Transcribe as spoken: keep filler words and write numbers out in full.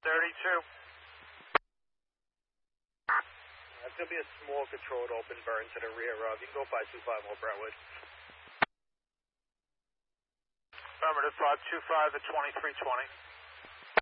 thirty-two. That's going to be a small controlled open burn to the rear of. You can go five two five Old Brentwood. Affirmative, five two five to twenty-three twenty.